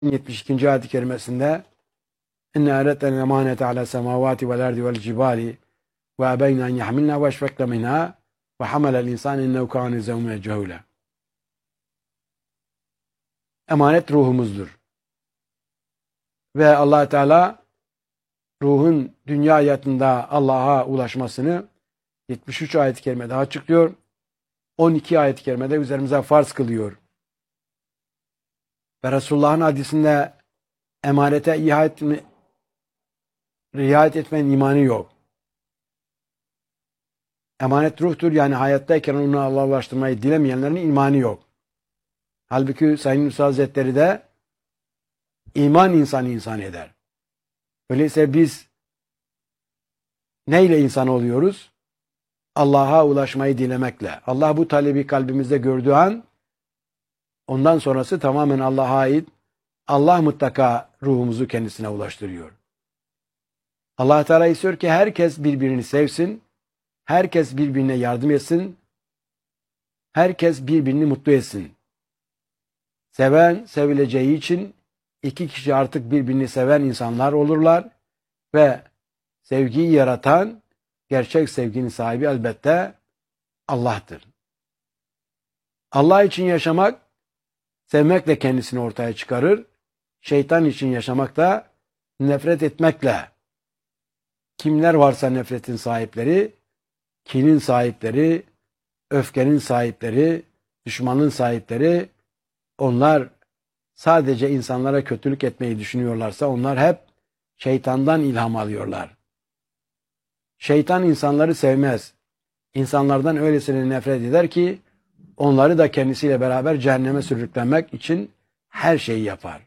72. ayet-i kerimesinde İnne erettel emanete ala semavati vel ardi vel cibali ve ebeyne en yahmilna ve eşfekle minha ve hamelel insan innehu kâne zevme cehûle. Emanet ruhumuzdur. Ve Allah Teala ruhun dünya hayatında Allah'a ulaşmasını 73 ayet-i kerimede açıklıyor. 12 ayet-i kerimede üzerimize farz kılıyor. Ve Resulullah'ın hadisinde emanete riayet etmenin imanı yok. Emanet ruhtur, yani hayattayken onu Allah'a ulaştırmayı dilemeyenlerin imanı yok. Halbuki Sayın Musa Hazretleri de iman insanı insan eder. Öyleyse biz neyle insan oluyoruz? Allah'a ulaşmayı dilemekle. Allah bu talebi kalbimizde gördüğü an ondan sonrası tamamen Allah'a ait. Allah mutlaka ruhumuzu kendisine ulaştırıyor. Allah Teala istiyor ki herkes birbirini sevsin, herkes birbirine yardım etsin, herkes birbirini mutlu etsin. Seven, sevileceği için iki kişi artık birbirini seven insanlar olurlar ve sevgiyi yaratan, gerçek sevginin sahibi elbette Allah'tır. Allah için yaşamak, sevmekle kendisini ortaya çıkarır. Şeytan için yaşamak da nefret etmekle. Kimler varsa nefretin sahipleri, kinin sahipleri, öfkenin sahipleri, düşmanın sahipleri, onlar sadece insanlara kötülük etmeyi düşünüyorlarsa onlar hep şeytandan ilham alıyorlar. Şeytan insanları sevmez. İnsanlardan öylesine nefret eder ki onları da kendisiyle beraber cehenneme sürüklenmek için her şeyi yapar.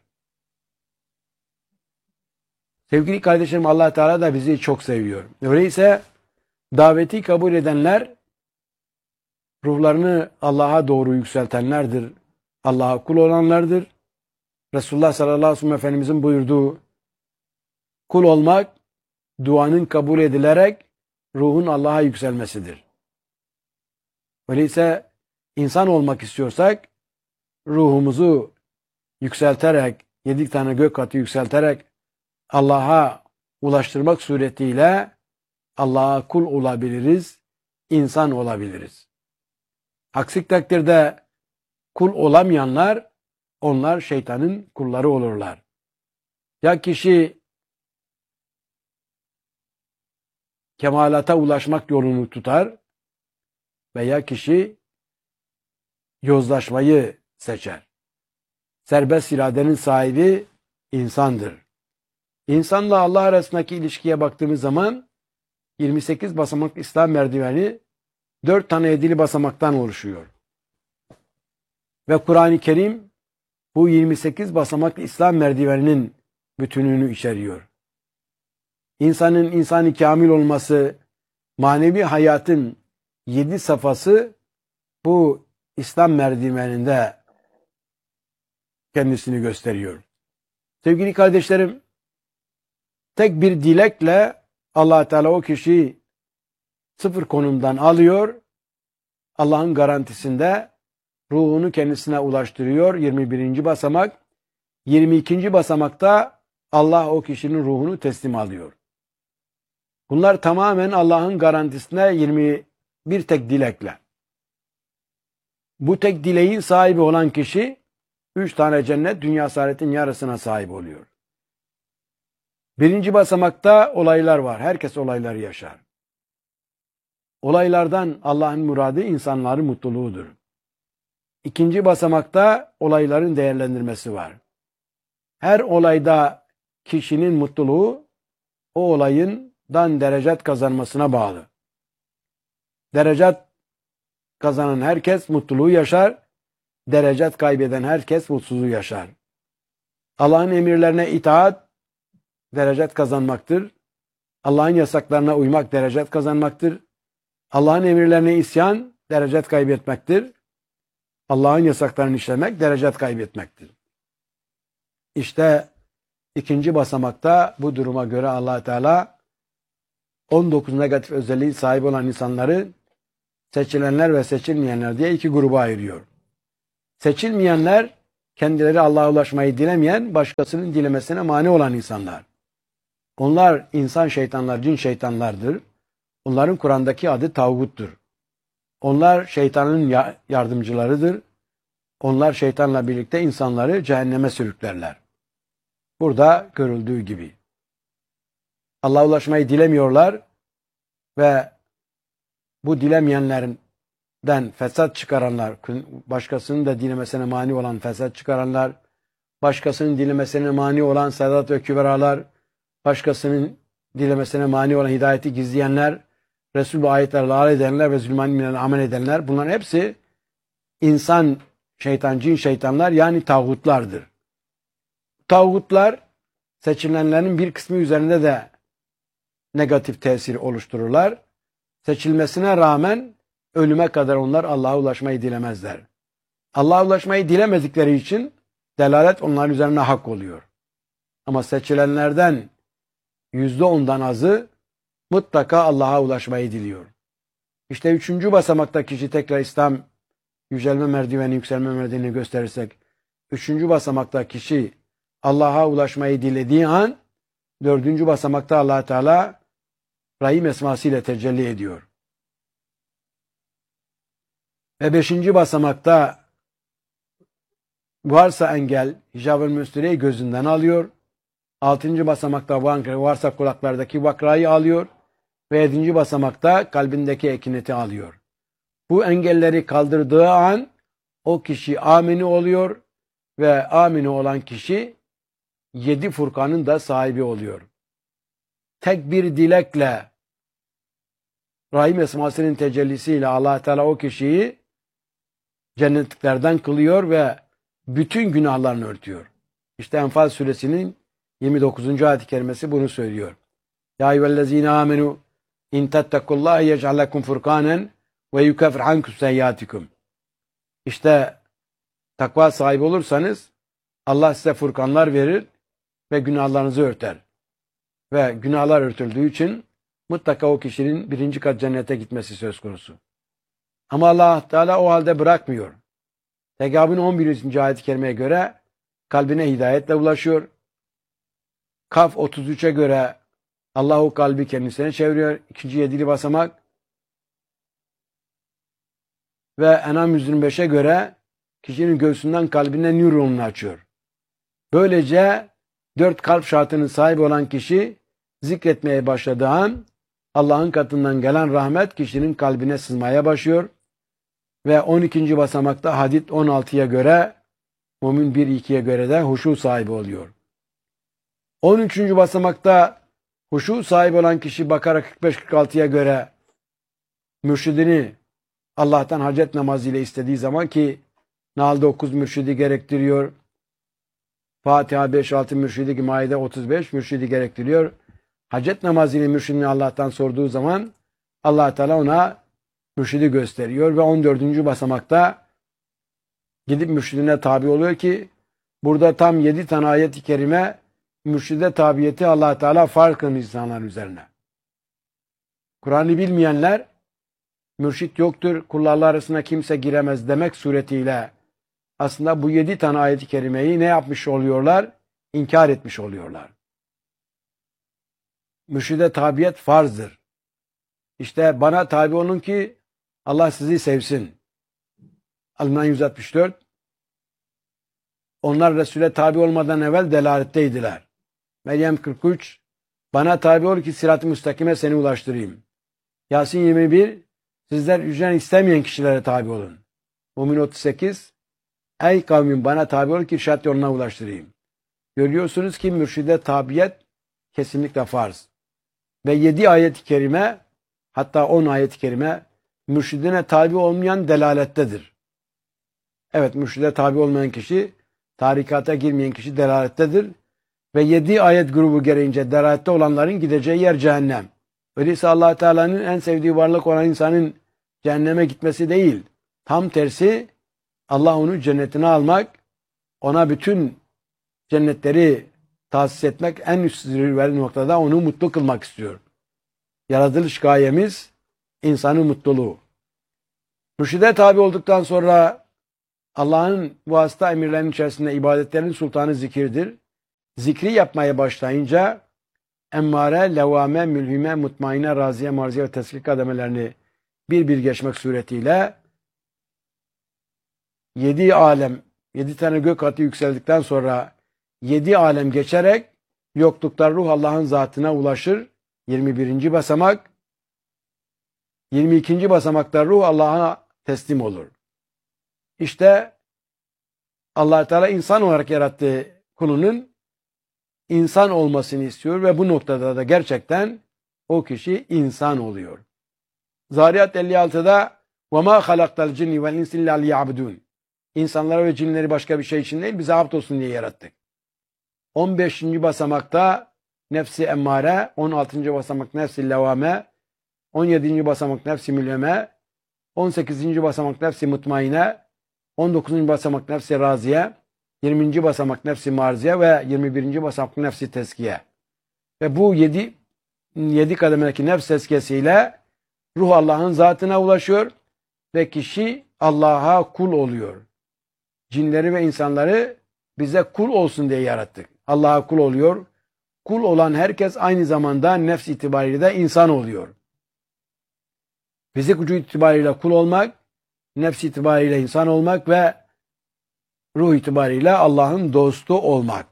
Sevgili kardeşlerim, Allah Teala da bizi çok seviyor. Öyleyse daveti kabul edenler ruhlarını Allah'a doğru yükseltenlerdir. Allah'a kul olanlardır. Resulullah sallallahu aleyhi ve sellem Efendimizin buyurduğu kul olmak, duanın kabul edilerek ruhun Allah'a yükselmesidir. Öyleyse insan olmak istiyorsak ruhumuzu yükselterek, 7 tane gök katı yükselterek Allah'a ulaştırmak suretiyle Allah'a kul olabiliriz, insan olabiliriz. Aksi takdirde kul olamayanlar, onlar şeytanın kulları olurlar. Ya kişi kemalata ulaşmak yolunu tutar veya kişi yozlaşmayı seçer. Serbest iradenin sahibi insandır. İnsanla Allah arasındaki ilişkiye baktığımız zaman 28 basamak İslam merdiveni 4 tane edili basamaktan oluşuyor. Ve Kur'an-ı Kerim bu 28 basamaklı İslam merdiveninin bütününü içeriyor. İnsanın insanı kamil olması, manevi hayatın 7 safhası bu İslam merdiveninde kendisini gösteriyor. Sevgili kardeşlerim, tek bir dilekle Allah Teala o kişiyi sıfır konumdan alıyor, Allah'ın garantisinde ruhunu kendisine ulaştırıyor. 21. basamak. 22. basamakta Allah o kişinin ruhunu teslim alıyor. Bunlar tamamen Allah'ın garantisine 21 tek dilekle. Bu tek dileğin sahibi olan kişi 3 tane cennet, dünya saadetin yarısına sahip oluyor. 1. basamakta olaylar var. Herkes olayları yaşar. Olaylardan Allah'ın muradı insanların mutluluğudur. 2. basamakta olayların değerlendirmesi var. Her olayda kişinin mutluluğu o olayından derecet kazanmasına bağlı. Derecet kazanan herkes mutluluğu yaşar, derecet kaybeden herkes mutsuzluğu yaşar. Allah'ın emirlerine itaat derecet kazanmaktır. Allah'ın yasaklarına uymak derecet kazanmaktır. Allah'ın emirlerine isyan derecet kaybetmektir. Allah'ın yasaklarını işlemek derecet kaybetmektir. İşte 2. basamakta bu duruma göre Allah Teala 19 negatif özelliği sahibi olan insanları seçilenler ve seçilmeyenler diye 2 gruba ayırıyor. Seçilmeyenler kendileri Allah'a ulaşmayı dilemeyen, başkasının dilemesine mani olan insanlar. Onlar insan şeytanlar, cin şeytanlardır. Onların Kur'an'daki adı tağuttur. Onlar şeytanın yardımcılarıdır. Onlar şeytanla birlikte insanları cehenneme sürüklerler. Burada görüldüğü gibi. Allah'a ulaşmayı dilemiyorlar ve bu dilemeyenlerinden fesat çıkaranlar, başkasının da dilemesine mani olan fesat çıkaranlar, başkasının dilemesine mani olan Sadat ve Küberalar, başkasının dilemesine mani olan hidayeti gizleyenler, Resul ve ayetlerle alay edenler ve zulmaniyle amel edenler, bunların hepsi insan, şeytan, cin şeytanlar yani tağutlardır. Tağutlar seçilenlerin bir kısmı üzerinde de negatif tesir oluştururlar. Seçilmesine rağmen ölüme kadar onlar Allah'a ulaşmayı dilemezler. Allah'a ulaşmayı dilemedikleri için delalet onların üzerine hak oluyor. Ama seçilenlerden %10'dan azı mutlaka Allah'a ulaşmayı diliyor. İşte 3. basamakta kişi tekrar İslam yücelme merdiveni, yükselme merdivenini gösterirsek, 3. basamakta kişi Allah'a ulaşmayı dilediği an 4. basamakta Allah Teala Rahim esmasıyla tecelli ediyor. Ve 5. basamakta varsa engel hicab-ı müstireyi gözünden alıyor. 6. basamakta varsa kulaklardaki vakrayı alıyor. Ve 7. basamakta kalbindeki ekineti alıyor. Bu engelleri kaldırdığı an o kişi amini oluyor ve amini olan kişi 7 Furkan'ın da sahibi oluyor. Tek bir dilekle Rahim esmasının tecellisiyle Allah Teala o kişiyi cennetliklerden kılıyor ve bütün günahlarını örtüyor. İşte Enfal suresinin 29. ayet-i kerimesi bunu söylüyor. Ya eyyühellezine amenu in tettekullaha yec'al lekum furkanen ve yukeffir ankum seyyiatikum. İşte takva sahibi olursanız Allah size furkanlar verir ve günahlarınızı örter. Ve günahlar örtüldüğü için mutlaka o kişinin 1. kat cennete gitmesi söz konusu. Ama Allah Teala o halde bırakmıyor. Tegabün 11. ayet-i kerimeye göre kalbine hidayetle ulaşıyor. Kaf 33'e göre Allah o kalbi kendisine çeviriyor. 2. 7'li basamak. Ve En'am 125'e göre kişinin göğsünden kalbine nur yolunu açıyor. Böylece 4 kalp şartının sahibi olan kişi zikretmeye başladığı an Allah'ın katından gelen rahmet kişinin kalbine sızmaya başlıyor. Ve 12. basamakta Hadid 16'ya göre, Mümin 1-2'ye göre de huşu sahibi oluyor. 13. basamakta huşu sahibi olan kişi Bakara 45-46'ya göre mürşidini Allah'tan hacet namazı ile istediği zaman ki Nahl 9 mürşidi gerektiriyor. Fatiha 5-6 mürşidi, Maide 35 mürşidi gerektiriyor. Hacet namazı ile mürşidini Allah'tan sorduğu zaman Allah Teala ona mürşidi gösteriyor ve 14. basamakta gidip mürşidine tabi oluyor ki burada tam 7 tane ayet-i kerime mürşide tabiyeti Allah Teala farkın insanların üzerine. Kur'an'ı bilmeyenler mürşit yoktur, kullarla arasına kimse giremez demek suretiyle aslında bu 7 tane ayet-i kerimeyi ne yapmış oluyorlar? İnkar etmiş oluyorlar. Mürşide tabiyet farzdır. İşte bana tabi olun ki Allah sizi sevsin. Al-İmran 164. Onlar Resul'e tabi olmadan evvel delaletteydiler. Meryem 43. Bana tabi ol ki sırat-ı müstakime seni ulaştırayım. Yasin 21. Sizler ücret istemeyen kişilere tabi olun. Mümin 38. Ey kavmim bana tabi ol ki irşad yoluna ulaştırayım. Görüyorsunuz ki mürşide tabiyet kesinlikle farz. Ve 7 ayet-i kerime hatta 10 ayet-i kerime mürşidine tabi olmayan delalettedir. Evet, mürşide tabi olmayan kişi, tarikata girmeyen kişi delalettedir. Ve 7 ayet grubu gereğince delalette olanların gideceği yer cehennem. Öyleyse Allah Teala'nın en sevdiği varlık olan insanın cehenneme gitmesi değil. Tam tersi Allah onu cennetine almak, ona bütün cennetleri tahsis etmek, en üst zirveli noktada onu mutlu kılmak istiyor. Yaratılış gayemiz insanın mutluluğu. Mürşide tabi olduktan sonra Allah'ın vasıta emirlerinin içerisinde ibadetlerin sultanı zikirdir. Zikri yapmaya başlayınca emmare, levame, mülhime, mutmaine, raziye, marziye ve teslik kademelerini bir bir geçmek suretiyle 7 alem, 7 tane gök katı yükseldikten sonra 7 alem geçerek yoklukta ruh Allah'ın zatına ulaşır. 21. basamak. 22. basamakta ruh Allah'a teslim olur. İşte Allah Teala insan olarak yarattığı kulunun insan olmasını istiyor ve bu noktada da gerçekten o kişi insan oluyor. Zariyat 56'da وَمَا خَلَقْتَ الْجِنِّ وَالْاِنْسِ اِلَّا لِيَعْبُدُونَ İnsanları ve cinleri başka bir şey için değil, bize abd olsun diye yarattık. 15. basamakta nefsi emmare, 16. basamak nefsi levame, 17. basamak nefsi mülheme, 18. basamak nefsi mutmaine, 19. basamak nefsi raziye, 20. basamak nefsi marziye ve 21. basamak nefsi teskiye. Ve bu 7 kademedeki nefs teskiyesiyle ruh Allah'ın zatına ulaşıyor ve kişi Allah'a kul oluyor. Cinleri ve insanları bize kul olsun diye yarattık. Allah'a kul oluyor. Kul olan herkes aynı zamanda nefs itibariyle de insan oluyor. Fizik vücut itibariyle kul olmak, nefs itibariyle insan olmak ve ruh itibariyle Allah'ın dostu olmak.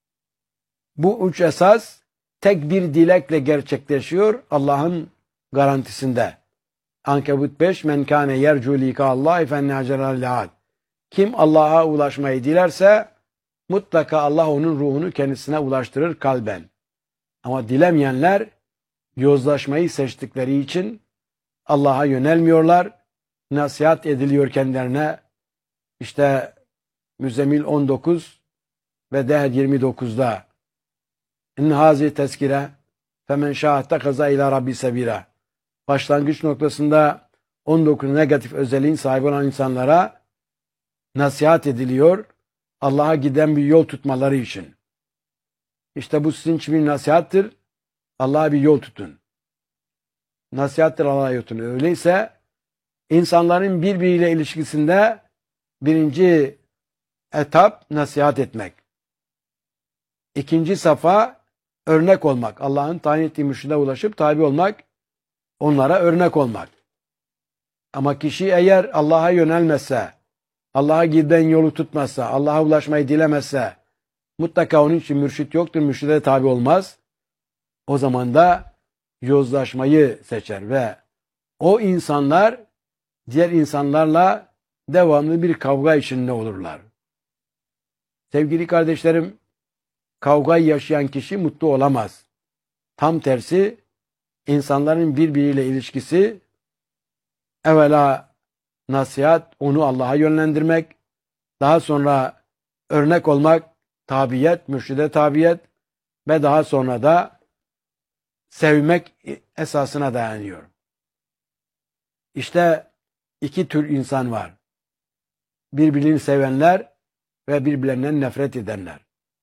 Bu üç esas tek bir dilekle gerçekleşiyor Allah'ın garantisinde. Ankebut 5 Men kâne yercu likâllâhi fennâcerâl-lâd Kim Allah'a ulaşmayı dilerse mutlaka Allah onun ruhunu kendisine ulaştırır kalben. Ama dilemeyenler yozlaşmayı seçtikleri için Allah'a yönelmiyorlar. Nasihat ediliyor kendilerine. İşte Müzzemmil 19 ve Dehr 29'da İnne hazi tezkire femen şâ'attekaza ila rabbi sebira. Başlangıç noktasında 19 negatif özelliğin sahibi olan insanlara nasihat ediliyor. Allah'a giden bir yol tutmaları için. İşte bu sizin için bir nasihattır. Allah'a bir yol tutun. Nasihattır, Allah'a yol tutun. Öyleyse insanların birbiriyle ilişkisinde birinci etap nasihat etmek. İkinci safa örnek olmak. Allah'ın tayin ettiği mürşide ulaşıp tabi olmak. Onlara örnek olmak. Ama kişi eğer Allah'a yönelmezse, Allah'a giden yolu tutmazsa, Allah'a ulaşmayı dilemezse, mutlaka onun için mürşit yoktur, mürşide tabi olmaz. O zaman da yozlaşmayı seçer ve o insanlar diğer insanlarla devamlı bir kavga içinde olurlar. Sevgili kardeşlerim, kavgayı yaşayan kişi mutlu olamaz. Tam tersi, insanların birbiriyle ilişkisi evvela nasihat, onu Allah'a yönlendirmek, daha sonra örnek olmak, tabiyet, mürşide tabiyet ve daha sonra da sevmek esasına dayanıyor. İşte iki tür insan var. Birbirini sevenler ve birbirlerinden nefret edenler.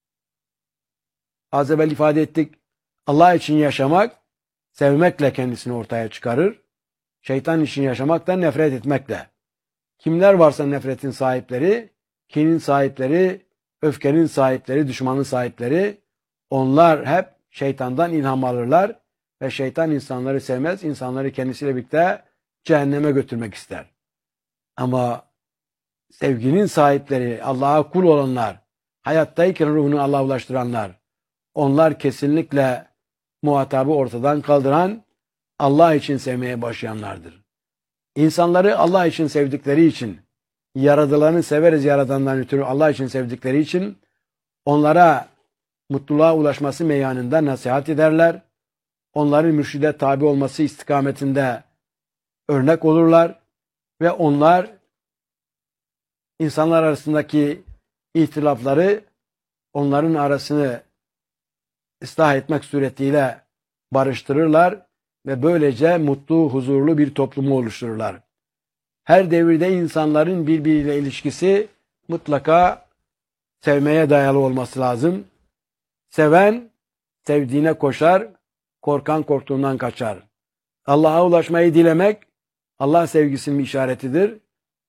Az evvel ifade ettik. Allah için yaşamak, sevmekle kendisini ortaya çıkarır. Şeytan için yaşamak da nefret etmekle. Kimler varsa nefretin sahipleri, kinin sahipleri, öfkenin sahipleri, düşmanın sahipleri, onlar hep şeytandan ilham alırlar ve şeytan insanları sevmez, insanları kendisiyle birlikte cehenneme götürmek ister. Ama sevginin sahipleri, Allah'a kul olanlar, hayattayken ruhunu Allah'a ulaştıranlar, onlar kesinlikle muhatabı ortadan kaldıran, Allah için sevmeye başlayanlardır. İnsanları Allah için sevdikleri için, yaradılanı severiz yaradandan ötürü Allah için sevdikleri için, onlara mutluluğa ulaşması meyanında nasihat ederler, onların mürşide tabi olması istikametinde örnek olurlar ve onlar insanlar arasındaki ihtilafları, onların arasını ıslah etmek suretiyle barıştırırlar ve böylece mutlu, huzurlu bir toplumu oluştururlar. Her devirde insanların birbiriyle ilişkisi mutlaka sevmeye dayalı olması lazım. Seven sevdiğine koşar, korkan korktuğundan kaçar. Allah'a ulaşmayı dilemek Allah sevgisinin işaretidir.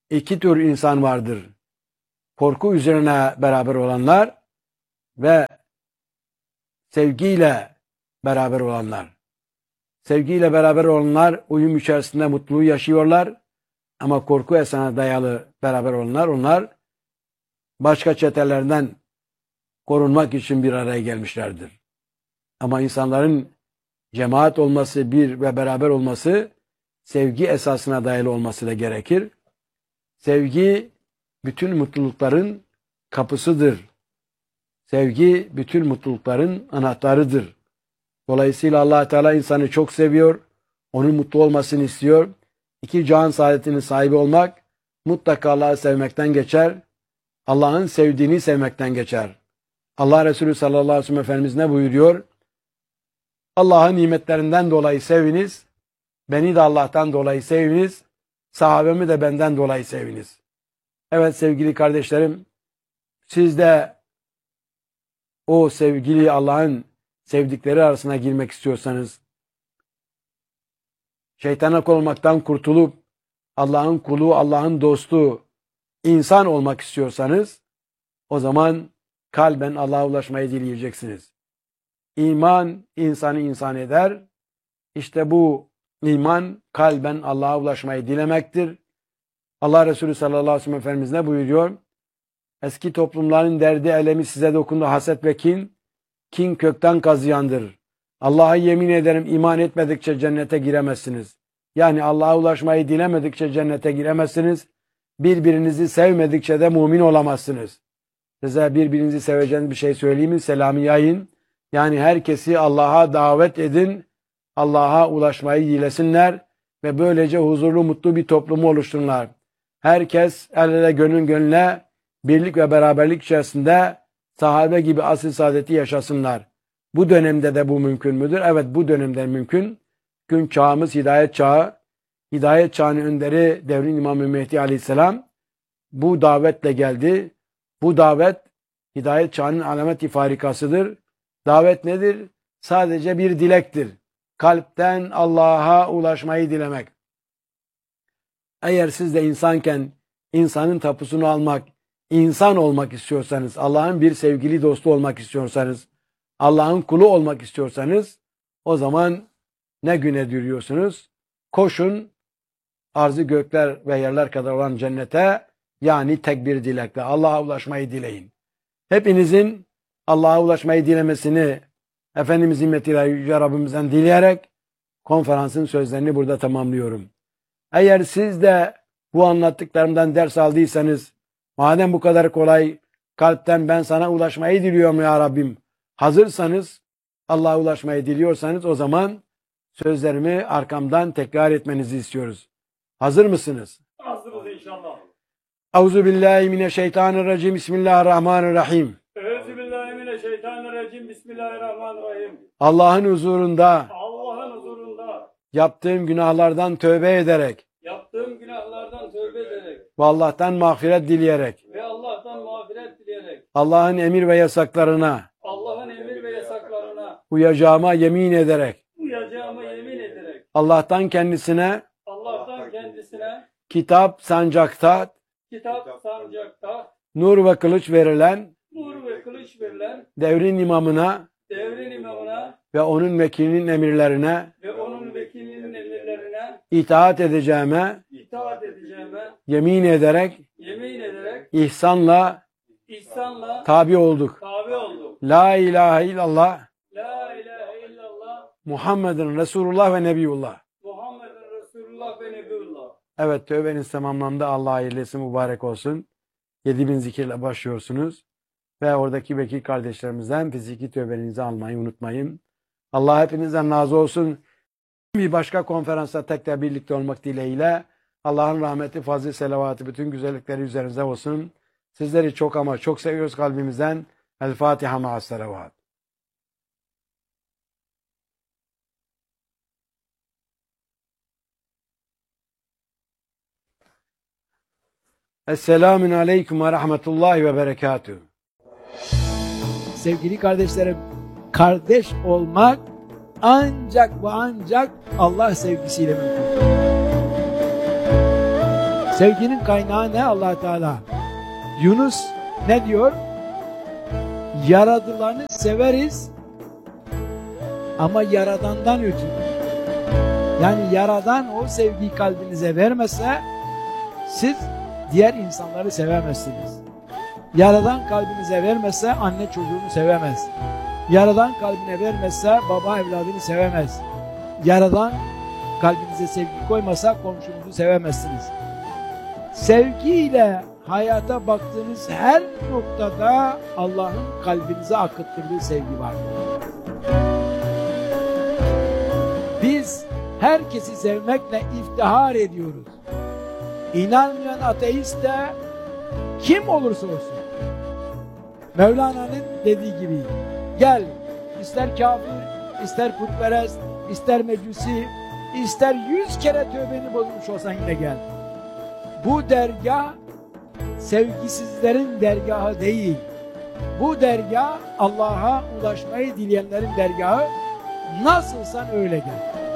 İki tür insan vardır. Korku üzerine beraber olanlar ve sevgiyle beraber olanlar. Sevgiyle beraber olanlar uyum içerisinde mutluluğu yaşıyorlar. Ama korku esasına dayalı beraber olanlar, onlar başka çetelerden korunmak için bir araya gelmişlerdir. Ama insanların cemaat olması, bir ve beraber olması, sevgi esasına dayalı olması da gerekir. Sevgi bütün mutlulukların kapısıdır. Sevgi bütün mutlulukların anahtarıdır. Dolayısıyla Allah Teala insanı çok seviyor, onun mutlu olmasını istiyor. İki cihan saadetinin sahibi olmak mutlaka Allah'ı sevmekten geçer. Allah'ın sevdiğini sevmekten geçer. Allah Resulü sallallahu aleyhi ve sellem Efendimiz ne buyuruyor? Allah'ın nimetlerinden dolayı seviniz, beni de Allah'tan dolayı seviniz, sahabemi de benden dolayı seviniz. Evet sevgili kardeşlerim, siz de o sevgili Allah'ın sevdikleri arasına girmek istiyorsanız, şeytana kul olmaktan kurtulup Allah'ın kulu, Allah'ın dostu, insan olmak istiyorsanız, o zaman kalben Allah'a ulaşmayı dileyeceksiniz. İman insanı insan eder. İşte bu iman kalben Allah'a ulaşmayı dilemektir. Allah Resulü sallallahu aleyhi ve sellem Efendimiz ne buyuruyor? Eski toplumların derdi elemi size dokundu, haset ve kin. Kin kökten kazıyandır. Allah'a yemin ederim iman etmedikçe cennete giremezsiniz. Yani Allah'a ulaşmayı dilemedikçe cennete giremezsiniz. Birbirinizi sevmedikçe de mümin olamazsınız. Size birbirinizi seveceğiniz bir şey söyleyeyim mi? Selamı yayın. Yani herkesi Allah'a davet edin. Allah'a ulaşmayı dilesinler ve böylece huzurlu, mutlu bir toplumu oluştururlar. Herkes el ele gönül gönüle birlik ve beraberlik içerisinde sahabe gibi asıl saadeti yaşasınlar. Bu dönemde de bu mümkün müdür? Evet, bu dönemde mümkün. Gün çağımız hidayet çağı. Hidayet çağının önderi devrin İmam-ı Mehdi Aleyhisselam bu davetle geldi. Bu davet hidayet çağının alamet-i farikasıdır. Davet nedir? Sadece bir dilektir. Kalpten Allah'a ulaşmayı dilemek. Eğer siz de insanken insanın tapusunu almak, insan olmak istiyorsanız, Allah'ın bir sevgili dostu olmak istiyorsanız, Allah'ın kulu olmak istiyorsanız, o zaman ne güne dürüyorsunuz? Koşun, arzı gökler ve yerler kadar olan cennete, yani tek bir dilekle Allah'a ulaşmayı dileyin. Hepinizin Allah'a ulaşmayı dilemesini Efendimiz himmetiyle Yüce Rabbimizden dileyerek konferansın sözlerini burada tamamlıyorum. Eğer siz de bu anlattıklarımdan ders aldıysanız, madem bu kadar kolay, kalpten ben sana ulaşmayı diliyorum ya Rabbim, hazırsanız, Allah'a ulaşmayı diliyorsanız, o zaman sözlerimi arkamdan tekrar etmenizi istiyoruz. Hazır mısınız? Hazırız inşallah. Euzubillahimineşşeytanirracim. Bismillahirrahmanirrahim. Euzubillahimineşşeytanirracim. Bismillahirrahmanirrahim. Allah'ın huzurunda Allah'ın huzurunda yaptığım günahlardan tövbe ederek yaptığım günahlardan tövbe ederek ve Allah'tan mağfiret dileyerek, ve Allah'tan mağfiret dileyerek Allah'ın emir ve yasaklarına Allah'ın emir ve yasaklarına uyacağıma yemin ederek, uyacağıma yemin ederek Allah'tan kendisine kitap sancakta, kitap sancakta nur ve kılıç verilen nur ve kılıç verilen devrin imamına devrin imamına ve onun vekilinin emirlerine ve onun vekilinin emirlerine itaat edeceğime itaat edeceğime yemin ederek ihsanla tabi olduk. tabi olduk. La ilahe illallah La ilahe illallah Muhammedun Resulullah ve Nebiyullah. Muhammedun Resulullah ve Nebiyullah. Evet, tövbeniz tamamlandı. Allah hayırlı etsin, mübarek olsun. 7000 zikirle başlıyorsunuz. Ve oradaki vekil kardeşlerimizden fiziki tövbenizi almayı unutmayın. Allah hepinizden razı olsun. Bir başka konferansta tekrar birlikte olmak dileğiyle Allah'ın rahmeti, fazlı, selavatı, bütün güzellikleri üzerinize olsun. Sizleri çok ama çok seviyoruz kalbimizden. El Fatiha ma'as selavat. Esselamun aleyküm ve rahmetullahi ve berekatühü. Sevgili kardeşlerim, kardeş olmak ancak ve ancak Allah sevgisiyle mümkün. Sevginin kaynağı ne? Allah Teala. Yunus ne diyor? Yaradılanı severiz ama Yaradan'dan ötürü. Yani Yaradan o sevgiyi kalbinize vermese siz diğer insanları sevemezsiniz. Yaradan kalbinize vermezse anne çocuğunu sevemez. Yaradan kalbine vermezse baba evladını sevemez. Yaradan kalbinize sevgi koymasa komşunuzu sevemezsiniz. Sevgiyle hayata baktığınız her noktada Allah'ın kalbinize akıttırdığı sevgi var. Biz herkesi sevmekle iftihar ediyoruz. İnanmayan ateist de kim olursa olsun. Mevlana'nın dediği gibi gel, ister kafir, ister putperest, ister mecusi, ister 100 kere tövbeni bozmuş olsan yine gel. Bu dergah sevgisizlerin dergahı değil. Bu dergah Allah'a ulaşmayı dileyenlerin dergahı. Nasılsan öyle gel.